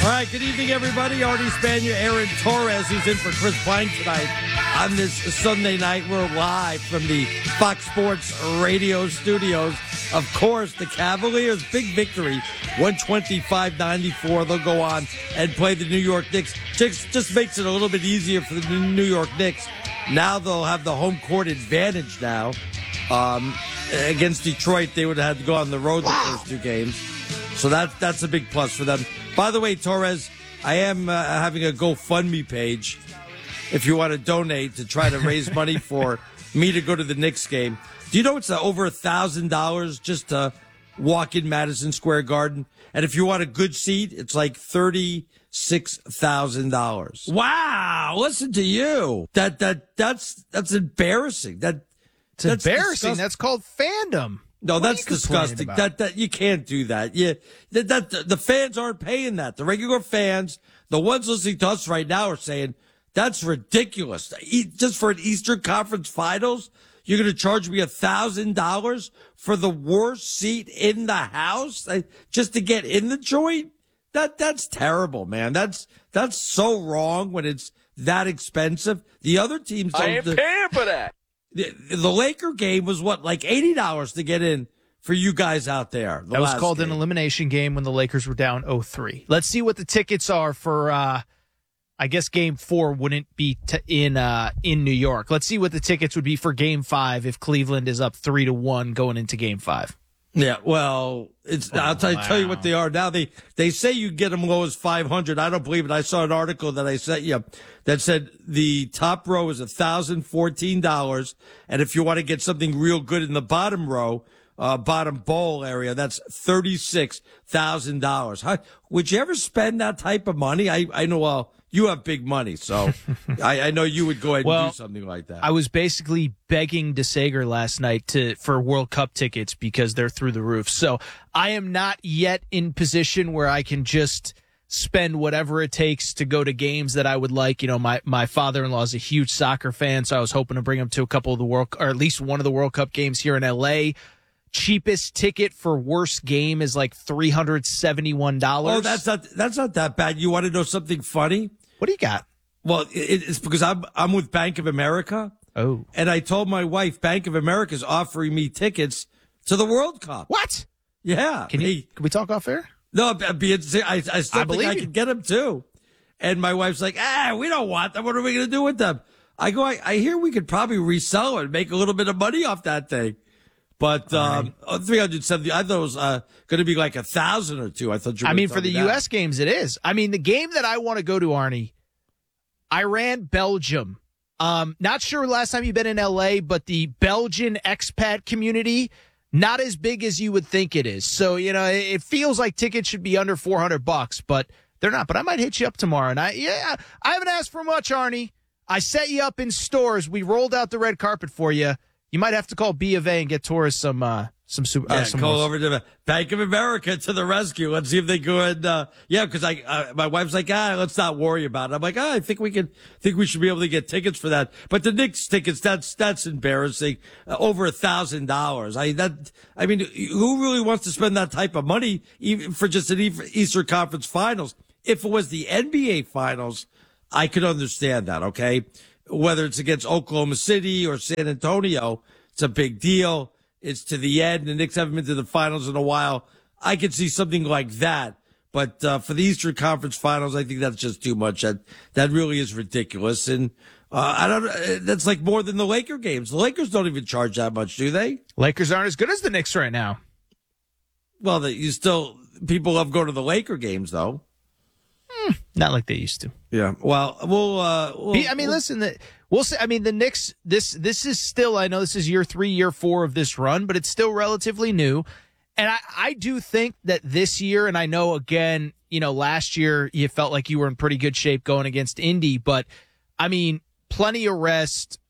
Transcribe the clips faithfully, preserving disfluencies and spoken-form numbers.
right, good evening, everybody. Artie Spanier, Aaron Torres, who's in for Chris Plank tonight on this Sunday night. We're live from the Fox Sports Radio studios. Of course, the Cavaliers, big victory, one twenty-five ninety-four. They'll go on and play the New York Knicks. Just, just makes it a little bit easier for the New York Knicks. Now they'll have the home court advantage now. Um, against Detroit, they would have had to go on the road the first two games. So that, that's a big plus for them. By the way, Torres, I am uh, having a GoFundMe page if you want to donate to try to raise money for me to go to the Knicks game. Do you know it's uh, over a thousand dollars just to walk in Madison Square Garden? And if you want a good seat, it's like thirty-six thousand dollars. Wow. Listen to you. That, that, that's, that's embarrassing. That, It's that's embarrassing. disgusting. That's called fandom. No, What that's are you complaining disgusting. about? That that you can't do that. Yeah, that, that the fans aren't paying that. The regular fans, the ones listening to us right now, are saying that's ridiculous. E- Just for an Eastern Conference Finals, you're going to charge me a thousand dollars for the worst seat in the house I, just to get in the joint. That that's terrible, man. That's that's so wrong when it's that expensive. The other teams, I don't- ain't the- paying for that. The, the Laker game was what, like eighty dollars to get in for you guys out there. The That was last called game. an elimination game when the Lakers were down oh three. Let's see what the tickets are for, uh, I guess game four wouldn't be t- in uh, in New York. Let's see what the tickets would be for game five if Cleveland is up three to one going into game five. Yeah, well, it's. Oh, I'll tell, wow. tell you what they are now. They they say you get them low as five hundred. I don't believe it. I saw an article that I sent you that said the top row is a thousand fourteen dollars, and if you want to get something real good in the bottom row, uh, bottom bowl area, that's thirty six thousand dollars. Would you ever spend that type of money? I I know. Well, you have big money, so I, I know you would go ahead and Well, do something like that. I was basically begging DeSager last night to for World Cup tickets because they're through the roof. So I am not yet in position where I can just spend whatever it takes to go to games that I would like. You know, my, my father-in-law is a huge soccer fan, so I was hoping to bring him to a couple of the World, or at least one of the World Cup games here in L A. Cheapest ticket for worst game is like three hundred seventy-one dollars. Oh, that's not that's not that bad. You want to know something funny? What do you got? Well, it, it's because I'm I'm with Bank of America. Oh. And I told my wife Bank of America is offering me tickets to the World Cup. What? Yeah. Can you? Hey, Can we talk off air? no, be, I, I still I think believe I you. can get them too. And my wife's like, ah, we don't want them. What are we going to do with them? I go, I, I hear we could probably resell it and make a little bit of money off that thing. But um, right. three hundred seventy, I thought it was uh, going to be like a thousand or two. I thought you were I mean, gonna for the tell me U S that. games, it is. I mean, the game that I want to go to, Arnie, Iran, Belgium. Um, not sure last time you've been in L A, but the Belgian expat community, not as big as you would think it is. So, you know, it feels like tickets should be under four hundred bucks, but they're not. But I might hit you up tomorrow. And I, yeah, I haven't asked for much, Arnie. I set you up in stores. We rolled out the red carpet for you. You might have to call B of A and get Torres some, uh, some super, Yeah, uh, some call more- over to the Bank of America to the rescue. Let's see if they go and, uh, yeah, because I, uh, my wife's like, ah, let's not worry about it. I'm like, ah, I think we can, think we should be able to get tickets for that. But the Knicks tickets, that's, that's embarrassing. Uh, over a thousand dollars. I, that, I mean, who really wants to spend that type of money even for just an Eastern Conference Finals? If it was the N B A Finals, I could understand that, okay? Whether it's against Oklahoma City or San Antonio, it's a big deal. It's to the end. The Knicks haven't been to the finals in a while. I could see something like that. But uh, for the Eastern Conference Finals, I think that's just too much. That that really is ridiculous. And uh, I don't. That's like more than the Laker games. The Lakers don't even charge that much, do they? Lakers aren't as good as the Knicks right now. Well, the, you still people love going to the Laker games, though. Not like they used to. Yeah. Well, we'll. Uh, we'll I mean, we'll, listen, the, we'll say, I mean, the Knicks, this, this is still, I know this is year three, year four of this run, but it's still relatively new. And I, I do think that this year, and I know again, you know, last year you felt like you were in pretty good shape going against Indy, but I mean, plenty of rest.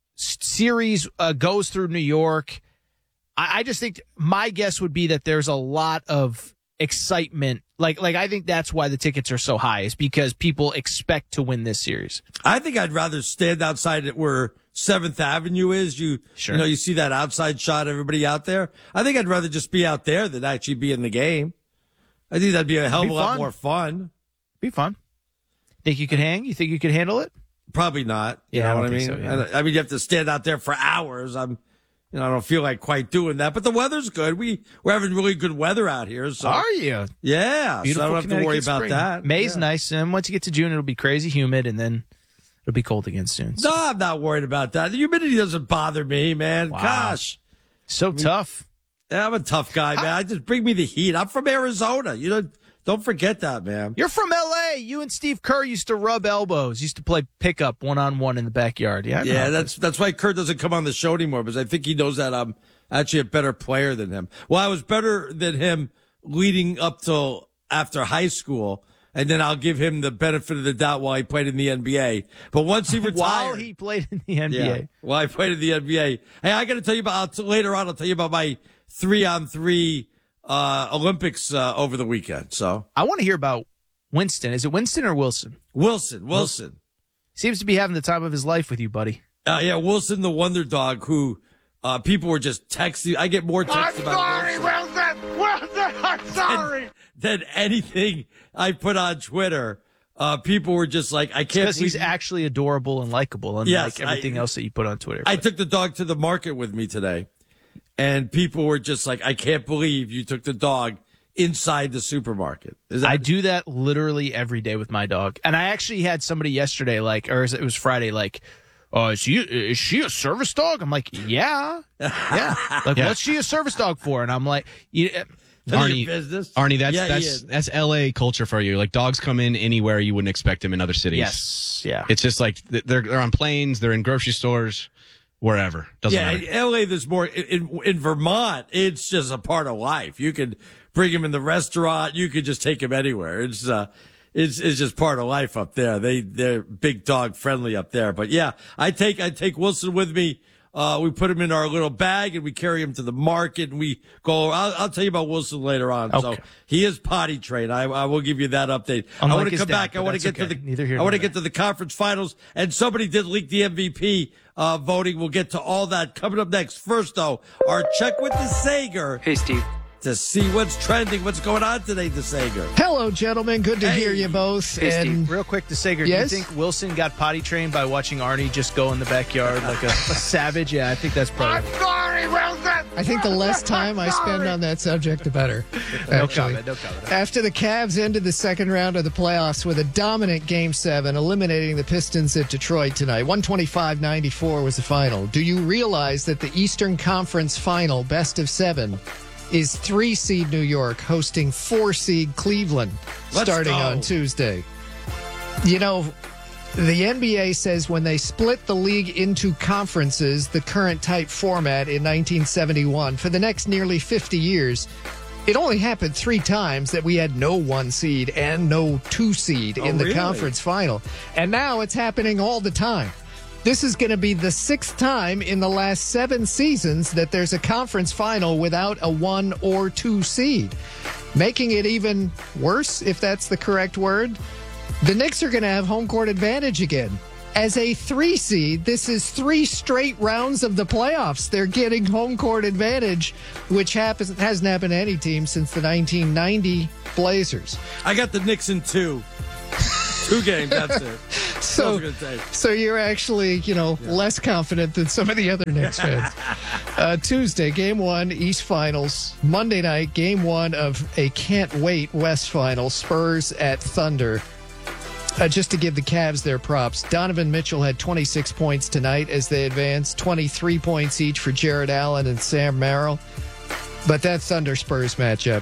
Series uh, goes through New York. I, I just think my guess would be that there's a lot of excitement. Like, like I think that's why the tickets are so high, is because people expect to win this series. I think I'd rather stand outside it where Seventh Avenue is. You, Sure. you know, you see that outside shot, everybody out there. I think I'd rather just be out there than actually be in the game. I think that'd be a hell of Be a lot fun. more fun. Be fun. Think you could hang? You think you could handle it? Probably not. You Yeah, know I what I don't mean? think so, yeah. I, I mean, you have to stand out there for hours. I'm, you know, I don't feel like quite doing that, but the weather's good. We, we're having really good weather out here. So, Are you? yeah. Beautiful so I don't have to worry Connecticut about spring. that. May's yeah. nice, and once you get to June, it'll be crazy humid, and then it'll be cold again soon. So, No, I'm not worried about that. The humidity doesn't bother me, man. Wow. Gosh. so tough. I'm a tough guy, man. I just bring me the heat. I'm from Arizona. You know, don't forget that, man. You're from L A. You and Steve Kerr used to rub elbows, used to play pickup one-on-one in the backyard. Yeah, I know. Yeah, that's that's why Kurt doesn't come on the show anymore, because I think he knows that I'm actually a better player than him. Well, I was better than him leading up till after high school, and then I'll give him the benefit of the doubt while he played in the N B A. But once he retired, While he played in the N B A. yeah, while I played in the N B A. Hey, I got to tell you about I'll, later on. I'll tell you about my three-on-three uh, Olympics uh, over the weekend. So I want to hear about Winston. Is it Winston or Wilson? Wilson, Wilson. Seems to be having the time of his life with you, buddy. Uh, yeah, Wilson, the wonder dog, who uh, people were just texting. I get more texts I'm about sorry, Wilson Wilson! Wilson, I'm sorry! than anything I put on Twitter. Uh, people were just like, I can't Because he's believe- actually adorable, unlikable, unlike Yes, everything I- else that you put on Twitter. I But took the dog to the market with me today, and people were just like, I can't believe you took the dog inside the supermarket. Is that I do that literally every day with my dog. And I actually had somebody yesterday, like, or it was Friday, like, oh, is she, is she a service dog? I'm like, yeah. Yeah. Like, Yeah. what's she a service dog for? And I'm like, you, none of Arnie- your business? Arnie, that's Yeah, he that's is. that's L A culture for you. Like dogs come in anywhere you wouldn't expect them in other cities. yes. Yeah. It's just like th- they're they're on planes, they're in grocery stores, wherever. Doesn't Yeah, matter. in L A, there's more. In, in, in Vermont, it's just a part of life. You could bring him in the restaurant. You could just take him anywhere. It's uh, it's it's just part of life up there. They they're big dog friendly up there. But yeah, I take I take Wilson with me. Uh, we put him in our little bag and we carry him to the market and we go. I'll, I'll tell you about Wilson later on. Okay. So he is potty trained. I, I will give you that update. I Unlike want to his come dad, back. I but want to that's get okay. to Neither the. here I nor want to there. get to the conference finals. And somebody did leak the M V P uh, voting. We'll get to all that coming up next. First, though, our check with the Sager. Hey, Steve. To see what's trending, what's going on today, DeSager. Hello, gentlemen. Good to Hey. hear you both. Hey, Steve. and Real quick, DeSager, Yes? do you think Wilson got potty trained by watching Arnie just go in the backyard like a, a savage? Yeah, I think that's I'm probably. sorry, Wilson! I think the less time I spend on that subject, the better. No actually. comment, no comment. After the Cavs ended the second round of the playoffs with a dominant Game seven, eliminating the Pistons at Detroit tonight. one twenty-five ninety-four was the final. Do you realize that the Eastern Conference final, best of seven, is three-seed New York hosting four-seed Cleveland Let's starting go. on Tuesday? You know, the N B A says when they split the league into conferences, the current type format in nineteen seventy-one, for the next nearly fifty years, it only happened three times that we had no one seed and no two seed Oh, in the really? conference final. And now it's happening all the time. This is going to be the sixth time in the last seven seasons that there's a conference final without a one or two seed. Making it even worse, if that's the correct word, the Knicks are going to have home court advantage again. As a three seed, this is three straight rounds of the playoffs. They're getting home court advantage, which happens, hasn't happened to any team since the nineteen ninety Blazers. I got the Knicks in two. Two games, that's it. So, That's what I was gonna say. so you're actually, you know, less confident than some of the other Knicks fans. uh, Tuesday, game one, East Finals. Monday night, game one of a can't wait West Finals. Spurs at Thunder. Uh, just to give the Cavs their props, Donovan Mitchell had twenty-six points tonight as they advanced, twenty-three points each for Jared Allen and Sam Merrill. But that Thunder Spurs matchup,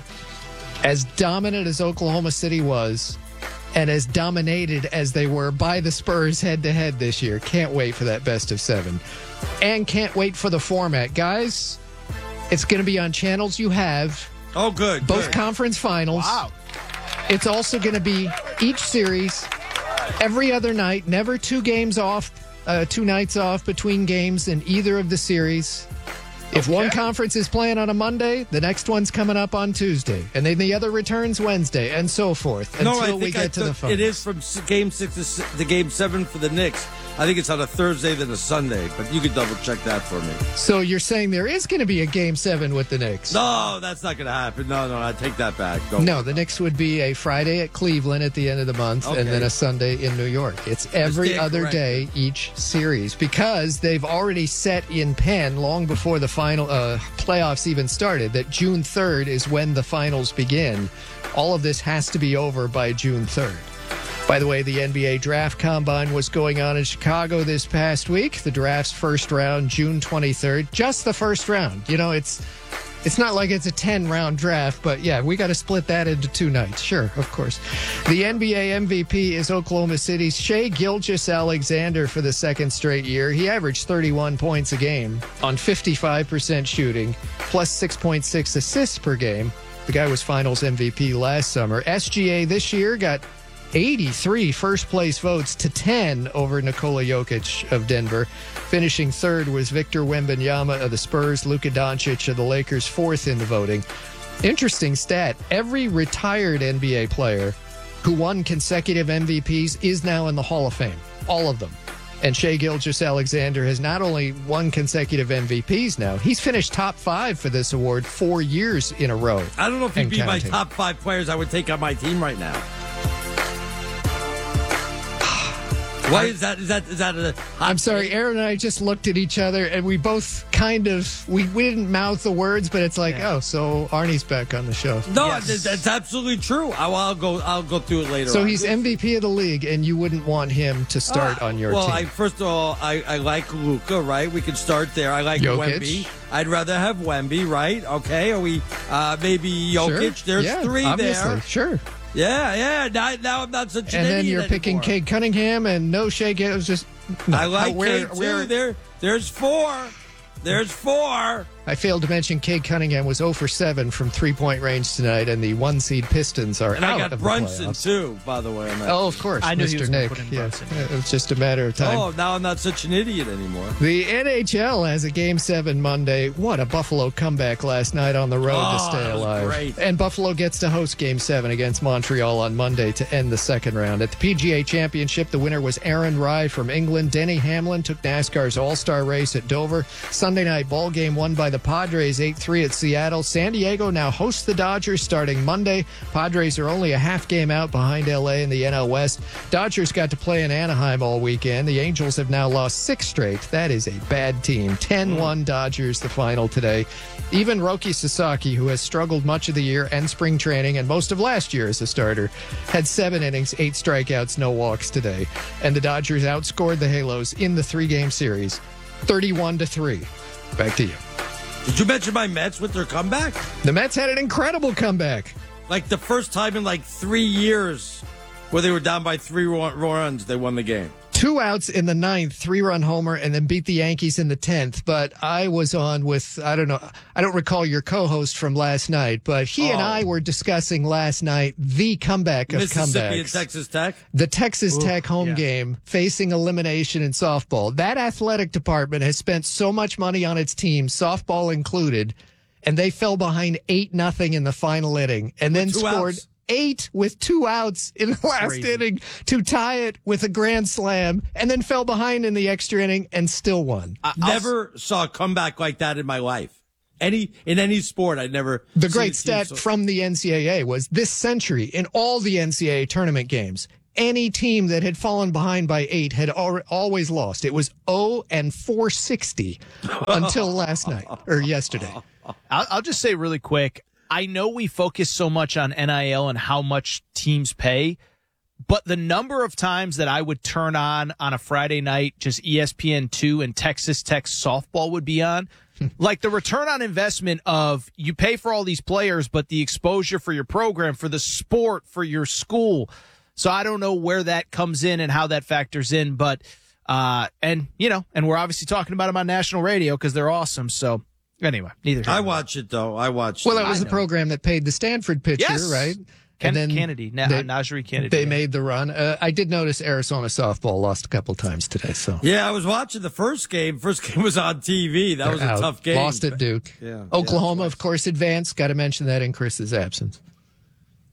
as dominant as Oklahoma City was, and as dominated as they were by the Spurs head to head this year. Can't wait for that best of seven. And can't wait for the format. Guys, it's going to be on channels you have, Oh, good. both good. conference finals. Wow. It's also going to be each series, every other night, never two games off, uh, two nights off between games in either of the series. If one conference is playing on a Monday, the next one's coming up on Tuesday, and then the other returns Wednesday, and so forth until No, I we think get I to the took, final. it is from s- game six to, s- to game seven for the Knicks. I think it's on a Thursday than a Sunday, but you could double check that for me. So you're saying there is going to be a game seven with the Knicks? No, that's not going to happen. No, no, I take that back. Don't No, the Knicks would be a Friday at Cleveland at the end of the month Okay. and then a Sunday in New York. It's every stand other corrected. day each series because they've already set in pen long before the final uh, playoffs even started that June third is when the finals begin. All of this has to be over by June third. By the way, the N B A Draft Combine was going on in Chicago this past week. The draft's first round, June twenty-third. Just the first round. You know, it's it's not like it's a ten-round draft, but yeah, we got to split that into two nights. Sure, of course. The N B A M V P is Oklahoma City's Shai Gilgeous-Alexander for the second straight year. He averaged thirty-one points a game on fifty-five percent shooting, plus six point six assists per game. The guy was Finals M V P last summer. S G A this year got eighty-three first-place votes to ten over Nikola Jokic of Denver. Finishing third was Victor Wembanyama of the Spurs, Luka Doncic of the Lakers, fourth in the voting. Interesting stat, every retired N B A player who won consecutive M V Ps is now in the Hall of Fame. All of them. And Shai Gilgeous-Alexander has not only won consecutive M V Ps now, he's finished top five for this award four years in a row. I don't know if he'd and be my counting. top five players I would take on my team right now. Why is that? Is that is that a? I'm sorry, Aaron and I just looked at each other and we both kind of we, we didn't mouth the words, but it's like, oh, so Arnie's back on the show. No, Yes. that's, that's absolutely true. I, I'll go. I'll go through it later. So on. he's M V P of the league, and you wouldn't want him to start Ah, on your well, team. I, first of all, I, I like Luka, right? We can start there. I like Jokic. Wemby. I'd rather have Wemby, right? Okay, are we uh, maybe Jokic? Sure. There's yeah, three obviously. there. Sure. Yeah, yeah. Now, now I'm not such an And then idiot you're picking anymore. Cade Cunningham and no Shea Gilgeous. Just no. I like How- where- Cade too. where- There, there's four. There's four. I failed to mention Cade Cunningham was zero for seven from three-point range tonight, and the one-seed Pistons are And out I got of Brunson the playoffs. too, by the way. On that. Oh, of course, I knew he Mister was gonna Nick. put in Yeah, Brunson. it was just a matter of time. Oh, now I'm not such an idiot anymore. The N H L has a Game seven Monday. What a Buffalo comeback last night on the road Oh, to stay that was alive. great. And Buffalo gets to host Game seven against Montreal on Monday to end the second round. At the P G A Championship, the winner was Aaron Rai from England. Denny Hamlin took NASCAR's All-Star race at Dover. Sunday night ball game won by the Padres eight three at Seattle. San Diego now hosts the Dodgers starting Monday. Padres are only a half game out behind L A in the N L West. Dodgers got to play in Anaheim all weekend. The Angels have now lost six straight. That is a bad team. ten one Dodgers, the final today. Even Roki Sasaki, who has struggled much of the year and spring training and most of last year as a starter, had seven innings, eight strikeouts, no walks today. And the Dodgers outscored the Halos in the three-game series, thirty-one to three. Back to you. Did you mention my Mets with their comeback? The Mets had an incredible comeback. Like the first time in like three years where they were down by three run- runs, they won the game. Two outs in the ninth, three-run homer, and then beat the Yankees in the tenth. But I was on with, I don't know, I don't recall your co-host from last night, but he and Oh. I were discussing last night the comeback of Mississippi and comebacks. Texas Tech. The Texas Tech home yeah. game facing elimination in softball. That athletic department has spent so much money on its team, softball included, and they fell behind eight nothing in the final inning and then two scored outs. eight with two outs in the last Crazy. inning to tie it with a grand slam and then fell behind in the extra inning and still won. Never saw a comeback like that in my life. Any in any sport, I'd never. The seen great a team stat so- from the N C double A was this century in all the N C double A tournament games, any team that had fallen behind by eight had al- always lost. It was oh and four sixty until last night or yesterday. I'll, I'll just say really quick. I know we focus so much on N I L and how much teams pay, but the number of times that I would turn on on a Friday night, just E S P N two and Texas Tech softball would be on, like the return on investment of you pay for all these players, but the exposure for your program, for the sport, for your school. So I don't know where that comes in and how that factors in, but, uh, and you know, and we're obviously talking about them on national radio because they're awesome. So anyway, neither. here I nor there. watch it though. I watch. Well, it. it was I the know. program that paid the Stanford pitcher, Yes. right? Ken- And then Kennedy, Na- they- uh, Najee Kennedy. They yeah. made the run. Uh, I did notice Arizona softball lost a couple times today. So Yeah, I was watching the first game. First game was on T V. That was a Out. tough game. Lost at Duke. Yeah. Oklahoma, of course, advanced. Got to mention that in Chris's absence.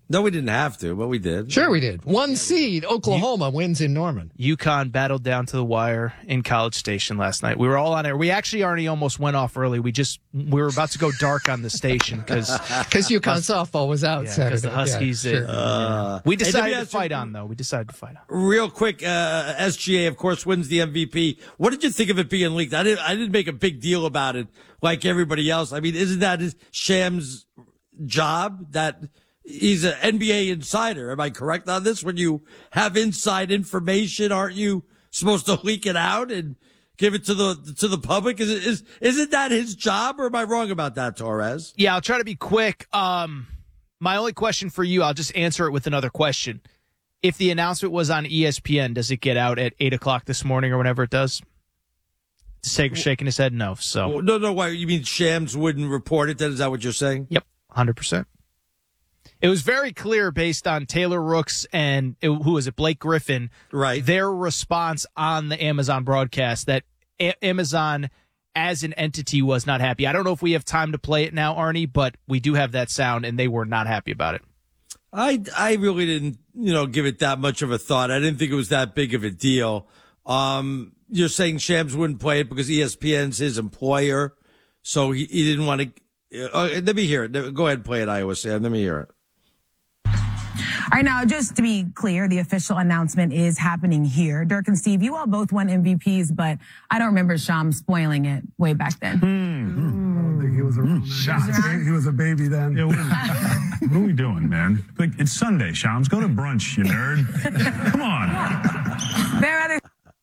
No, we didn't have to, but we did. Sure, we did. One seed, Oklahoma wins in Norman. UConn battled down to the wire in College Station last night. We were all on air. We actually already almost went off early. We just we were about to go dark on the station because because UConn softball was out yeah, Saturday. the Huskies. Yeah, it, sure. Uh, we hey, decided let me to ask fight you- on though. We decided to fight on. Real quick, uh, S G A, of course, wins the M V P. What did you think of it being leaked? I didn't, I didn't make a big deal about it like everybody else. I mean, isn't that his Sham's job? That he's an N B A insider. Am I correct on this? When you have inside information, aren't you supposed to leak it out and give it to the to the public? Is it, is isn't that his job, or am I wrong about that, Torres? Yeah, I'll try to be quick. Um, my only question for you, I'll just answer it with another question. If the announcement was on E S P N, does it get out at eight o'clock this morning or whenever it does? Sager's shaking his head no. So Well, no, no. Why you mean Shams wouldn't report it? Then is that what you're saying? Yep, one hundred percent. It was very clear based on Taylor Rooks and it, who was it, Blake Griffin, Right. their response on the Amazon broadcast that A- Amazon as an entity was not happy. I don't know if we have time to play it now, Arnie, but we do have that sound, and they were not happy about it. I, I really didn't, you know, give it that much of a thought. I didn't think it was that big of a deal. Um, you're saying Shams wouldn't play it because E S P N's his employer, so he, he didn't want to. Uh, let me hear it. Go ahead and play it, Iowa Sam. Let me hear it. All right, now, just to be clear, the official announcement is happening here. Dirk and Steve, you all both won M V Ps, but I don't remember Sham spoiling it way back then. I don't think he was around. Then. He was a baby then. Yeah, what, what are we doing, man? Like, it's Sunday, Shams. Go to brunch, you nerd. Come on. There are other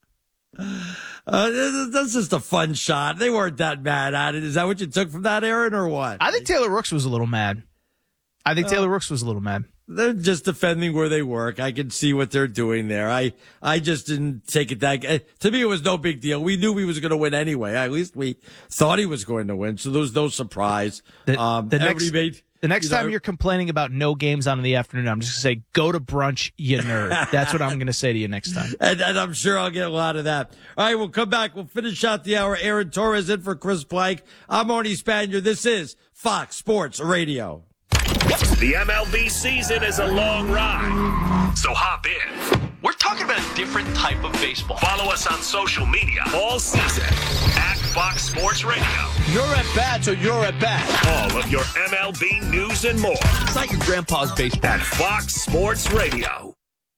Uh, that's just a fun shot. They weren't that mad at it. Is that what you took from that, Aaron, or what? I think Taylor Rooks was a little mad. I think Taylor Rooks was a little mad. They're just defending where they work. I can see what they're doing there. I, I just didn't take it that. Uh, to me, it was no big deal. We knew he was going to win anyway. At least we thought he was going to win. So there was no surprise. The, um, the next, made, the next you know, time you're complaining about no games on in the afternoon, I'm just going to say, go to brunch, you nerd. That's what I'm going to say to you next time. And, and I'm sure I'll get a lot of that. All right, we'll come back. We'll finish out the hour. Aaron Torres in for Chris Plank. I'm Arnie Spanier. This is Fox Sports Radio. The M L B season is a long ride, so hop in. We're talking about a different type of baseball. Follow us on social media all season at Fox Sports Radio. You're at bat, so you're at bat. All of your M L B news and more It's not your grandpa's baseball. at Fox Sports Radio.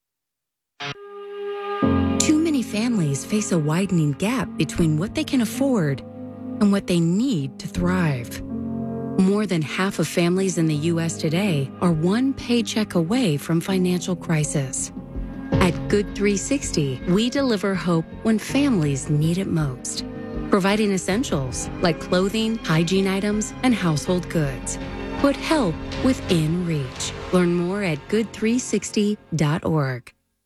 Too many families face a widening gap between what they can afford and what they need to thrive. More than half of families in the U S today are one paycheck away from financial crisis. At Good three sixty, we deliver hope when families need it most, providing essentials like clothing, hygiene items, and household goods. Put help within reach. Learn more at good three sixty dot org.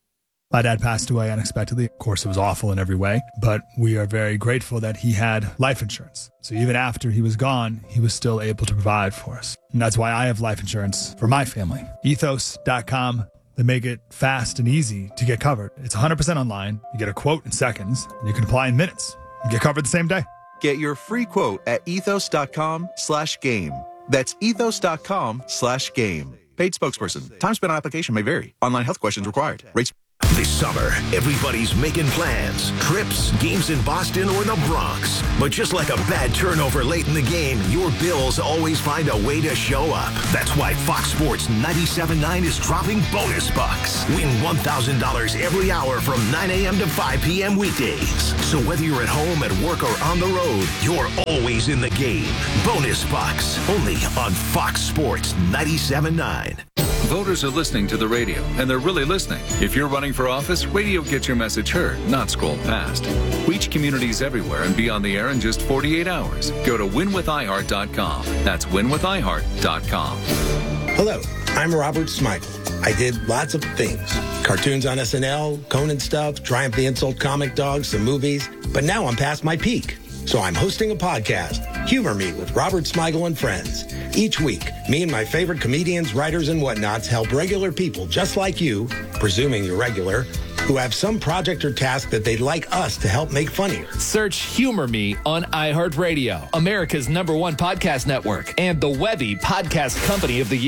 My dad passed away unexpectedly. Of course, it was awful in every way, but we are very grateful that he had life insurance. So even after he was gone, he was still able to provide for us. And that's why I have life insurance for my family. ethos dot com. They make it fast and easy to get covered. It's one hundred percent online. You get a quote in seconds, and you can apply in minutes. You get covered the same day. Get your free quote at ethos dot com slash game. That's ethos dot com slash game. Paid spokesperson. Time spent on application may vary. Online health questions required. Rates. This summer, everybody's making plans. Trips, games in Boston or the Bronx. But just like a bad turnover late in the game, your Bills always find a way to show up. That's why Fox Sports ninety-seven point nine is dropping bonus bucks. Win one thousand dollars every hour from nine a.m. to five p.m. weekdays. So whether you're at home, at work, or on the road, you're always in the game. Bonus bucks, only on Fox Sports ninety-seven point nine. Voters are listening to the radio, and they're really listening. If you're running for office, radio gets your message heard, not scrolled past. Reach communities everywhere and be on the air in just forty-eight hours. Go to win with i heart dot com. That's win with i heart dot com. Hello, I'm Robert Smigel. I did lots of things. Cartoons on S N L, Conan stuff, Triumph the Insult comic dogs, some movies. But now I'm past my peak. So I'm hosting a podcast, Humor Me with Robert Smigel and Friends. Each week, me and my favorite comedians, writers, and whatnots help regular people just like you, presuming you're regular, who have some project or task that they'd like us to help make funnier. Search Humor Me on iHeartRadio, America's number one podcast network, and the Webby Podcast Company of the Year.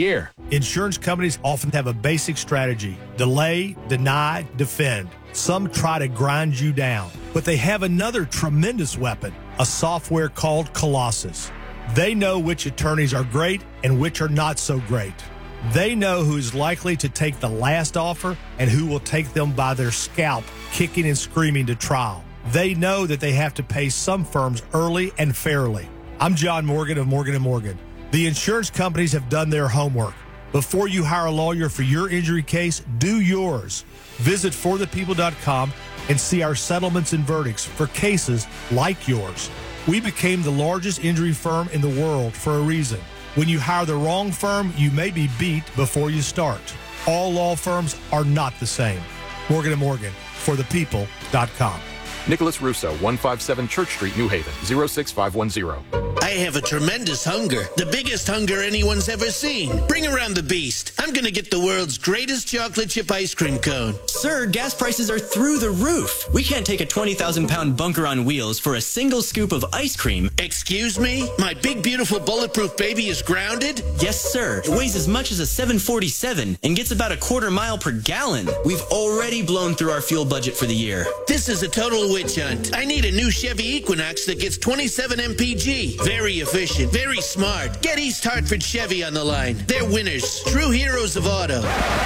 Insurance companies often have a basic strategy: delay, deny, defend. Some try to grind you down, but they have another tremendous weapon, a software called Colossus. They know which attorneys are great and which are not so great. They know who is likely to take the last offer and who will take them by their scalp, kicking and screaming to trial. They know that they have to pay some firms early and fairly. I'm John Morgan of Morgan and Morgan. The insurance companies have done their homework. Before you hire a lawyer for your injury case, do yours. Visit for the people dot com and see our settlements and verdicts for cases like yours. We became the largest injury firm in the world for a reason. When you hire the wrong firm, you may be beat before you start. All law firms are not the same. Morgan and Morgan, for the people dot com. Nicholas Russo, one fifty-seven Church Street, New Haven, zero six five one zero. I have a tremendous hunger. The biggest hunger anyone's ever seen. Bring around the beast. I'm going to get the world's greatest chocolate chip ice cream cone. Sir, gas prices are through the roof. We can't take a twenty thousand pound bunker on wheels for a single scoop of ice cream. Excuse me? My big, beautiful, bulletproof baby is grounded? Yes, sir. It weighs as much as a seven forty-seven and gets about a quarter mile per gallon. We've already blown through our fuel budget for the year. This is a total witch hunt. I need a new Chevy Equinox that gets twenty-seven M P G. Very efficient, very smart. Get East Hartford Chevy on the line. They're winners, true heroes of auto.